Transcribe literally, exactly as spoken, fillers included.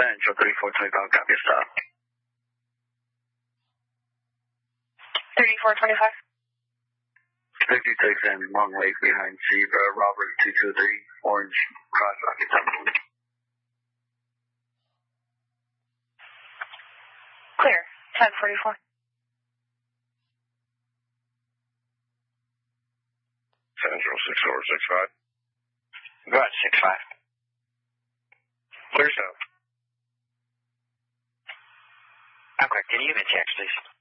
Central thirty-four twenty-five, copy stop. thirty-four twenty-five. fifty-six and Long Lake behind Zebra, Robert two two three, Orange, Cross Rocket Temple. Clear, ten forty-four. Central six four six five. Go ahead, six five. Clear south. Okay, can you give me a text, please?